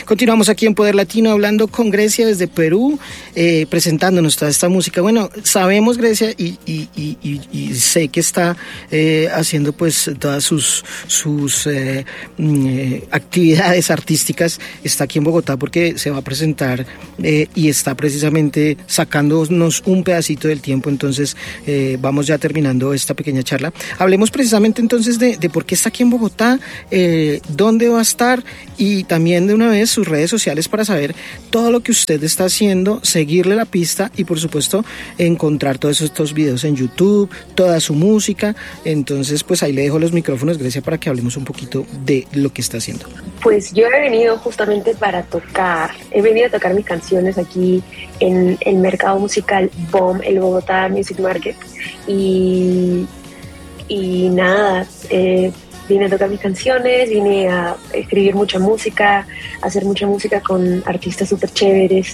Continuamos aquí en Poder Latino hablando con Grecia desde Perú, presentándonos toda esta música. Bueno, sabemos, Grecia, y sé que está haciendo pues todas sus actividades artísticas. Está aquí en Bogotá porque se va a presentar y está precisamente sacándonos un pedacito del tiempo. Entonces vamos ya terminando esta pequeña charla. Hablemos precisamente entonces de por qué está aquí en Bogotá, dónde va a estar y también de una vez sus redes sociales para saber todo lo que usted está haciendo, seguirle la pista y por supuesto encontrar todos estos videos en YouTube, toda su música. Entonces pues ahí le dejo los micrófonos, Grecia, para que hablemos un poquito de lo que está haciendo. Pues yo he venido justamente para tocar, a tocar mis canciones aquí en el mercado musical BOM, el Bogotá Music Market, y nada, vine a tocar mis canciones, vine a escribir mucha música, a hacer mucha música con artistas súper chéveres,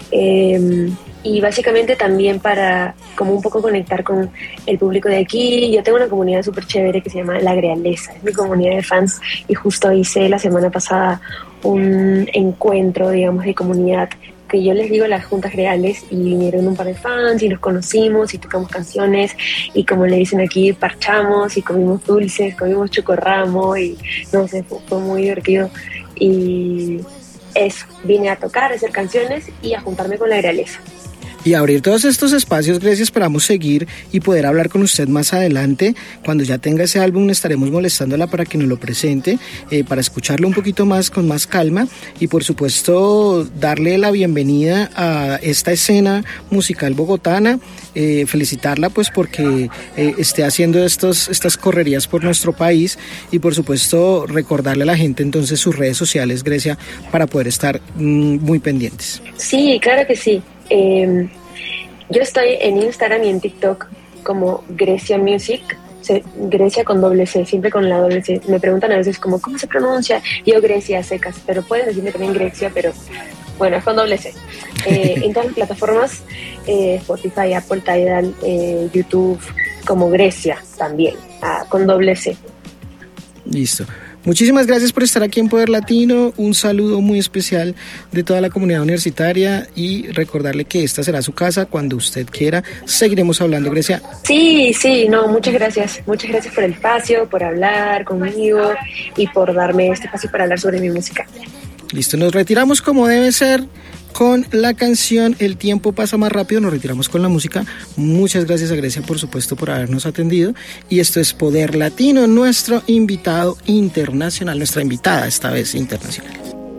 y básicamente también para como un poco conectar con el público de aquí. Yo tengo una comunidad súper chévere que se llama La Grealesa, es mi comunidad de fans, y justo hice la semana pasada un encuentro, digamos, de comunidad, que yo les digo las juntas reales, y vinieron un par de fans y nos conocimos y tocamos canciones y, como le dicen aquí, parchamos y comimos dulces, comimos chocorramo y no sé, fue muy divertido. Y eso, vine a tocar, a hacer canciones y a juntarme con la realeza. Y abrir todos estos espacios, Grecia, esperamos seguir y poder hablar con usted más adelante. Cuando ya tenga ese álbum estaremos molestándola para que nos lo presente, para escucharlo un poquito más, con más calma, y por supuesto darle la bienvenida a esta escena musical bogotana, felicitarla pues porque esté haciendo estas correrías por nuestro país, y por supuesto recordarle a la gente entonces sus redes sociales, Grecia, para poder estar muy pendientes. Sí, claro que sí. Yo estoy en Instagram y en TikTok como Grecia Music, Grecia con doble C, siempre con la doble C. Me preguntan a veces como, ¿cómo se pronuncia? Y yo Grecia secas, pero pueden decirme también Grecia, pero bueno, es con doble C. En todas las plataformas, Spotify, Apple, Tidal, YouTube, como Grecia también, con doble C. Listo. Muchísimas gracias por estar aquí en Poder Latino, un saludo muy especial de toda la comunidad universitaria, y recordarle que esta será su casa cuando usted quiera. Seguiremos hablando, Grecia. Sí, no, muchas gracias por el espacio, por hablar conmigo y por darme este espacio para hablar sobre mi música. Listo, nos retiramos como debe ser con la canción El tiempo pasa más rápido. Nos retiramos con la música. Muchas gracias a Grecia, por supuesto, por habernos atendido. Y esto es Poder Latino, nuestro invitado internacional, nuestra invitada esta vez internacional.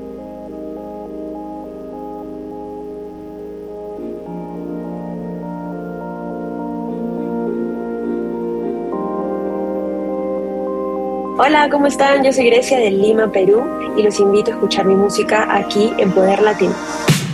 Hola, ¿cómo están? Yo soy Grecia de Lima, Perú, y los invito a escuchar mi música aquí en Poder Latino.